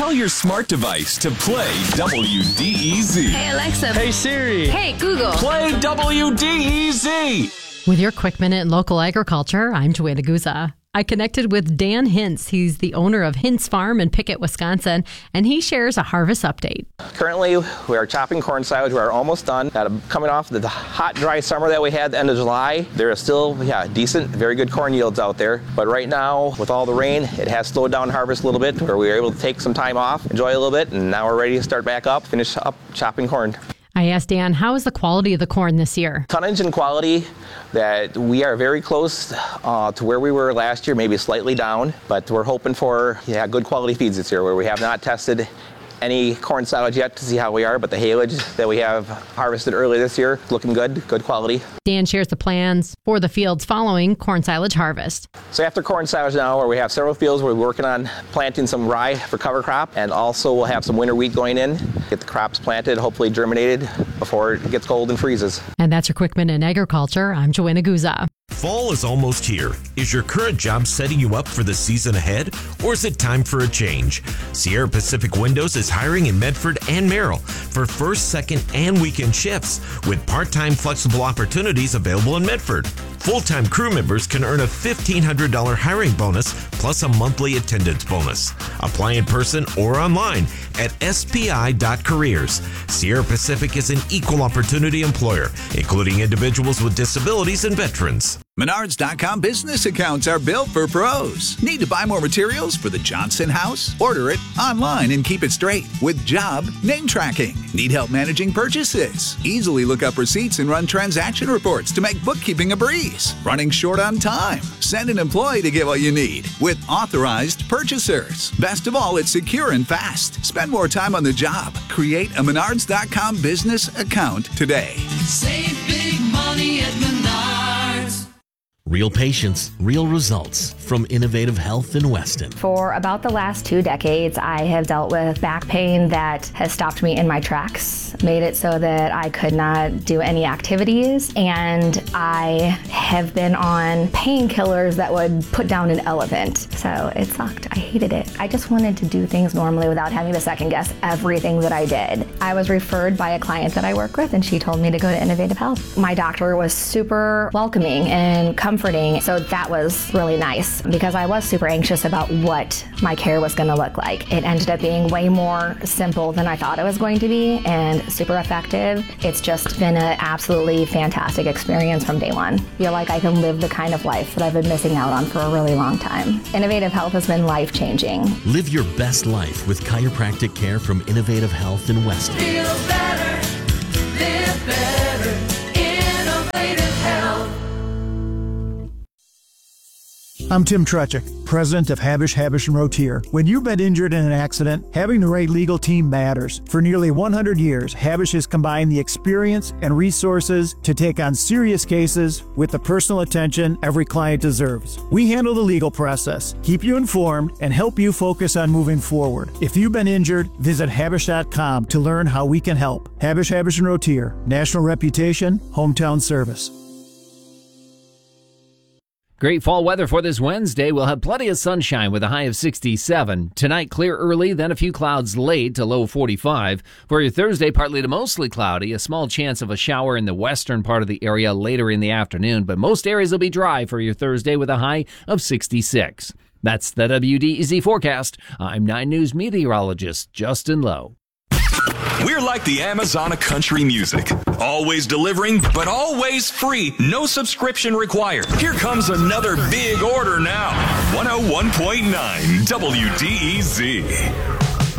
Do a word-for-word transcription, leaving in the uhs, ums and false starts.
Tell your smart device to play W D E Z. Hey, Alexa. Hey, Siri. Hey, Google. Play W D E Z. With your quick minute in local agriculture, I'm Joanna Guza. I connected with Dan Hintz. He's the owner of Hintz Farm in Pickett, Wisconsin, and he shares a harvest update. Currently, we are chopping corn silage. We are almost done. Got a, coming off the hot, dry summer that we had at the end of July. There are still, yeah, decent, very good corn yields out there. But right now, with all the rain, it has slowed down harvest a little bit, where we were able to take some time off, enjoy a little bit, and now we're ready to start back up, finish up chopping corn. I asked Dan, how is the quality of the corn this year? Tonnage and quality, that we are very close uh, to where we were last year, maybe slightly down, but we're hoping for yeah, good quality feeds this year, where we have not tested any corn silage yet to see how we are, but the haylage that we have harvested early this year, looking good, good quality. Dan shares the plans for the fields following corn silage harvest. So after corn silage now, where we have several fields, we're working on planting some rye for cover crop, and also we'll have some winter wheat going in, get the crops planted, hopefully germinated before it gets cold and freezes. And that's your quick minute in agriculture. I'm Joanna Guza. Fall is almost here. Is your current job setting you up for the season ahead, or is it time for a change? Sierra Pacific Windows is hiring in Medford and Merrill for first, second, and weekend shifts, with part-time flexible opportunities available in Medford. Full-time crew members can earn a fifteen hundred dollars hiring bonus plus a monthly attendance bonus. Apply in person or online at S P I dot careers. Sierra Pacific is an equal opportunity employer, including individuals with disabilities and veterans. Menards dot com business accounts are built for pros. Need to buy more materials for the Johnson house? Order it online and keep it straight with job name tracking. Need help managing purchases? Easily look up receipts and run transaction reports to make bookkeeping a breeze. Running short on time? Send an employee to get what you need with authorized purchasers. Best of all, it's secure and fast. Spend more time on the job. Create a Menards dot com business account today. Save big money at Menards. Real patients, real results from Innovative Health in Weston. For about the last two decades, I have dealt with back pain that has stopped me in my tracks, made it so that I could not do any activities, and I have been on painkillers that would put down an elephant. So it sucked. I hated it. I just wanted to do things normally without having to second guess everything that I did. I was referred by a client that I work with, and she told me to go to Innovative Health. My doctor was super welcoming and comforting. So that was really nice because I was super anxious about what my care was going to look like. It ended up being way more simple than I thought it was going to be and super effective. It's just been an absolutely fantastic experience from day one. I feel like I can live the kind of life that I've been missing out on for a really long time. Innovative Health has been life-changing. Live your best life with chiropractic care from Innovative Health in Weston. Feel better, live better, Innovative Health. I'm Tim Trechik, president of Habish, Habish and Rotier. When you've been injured in an accident, having the right legal team matters. For nearly one hundred years, Habish has combined the experience and resources to take on serious cases with the personal attention every client deserves. We handle the legal process, keep you informed, and help you focus on moving forward. If you've been injured, visit Habish dot com to learn how we can help. Habish, Habish and Rotier, national reputation, hometown service. Great fall weather for this Wednesday. We'll have plenty of sunshine with a high of sixty-seven. Tonight, clear early, then a few clouds late to low forty-five. For your Thursday, partly to mostly cloudy. A small chance of a shower in the western part of the area later in the afternoon, but most areas will be dry for your Thursday with a high of sixty-six. That's the W D E Z forecast. I'm nine News meteorologist Justin Lowe. We're like the Amazon of country music. Always delivering, but always free. No subscription required. Here comes another big order now. one oh one point nine W D E Z.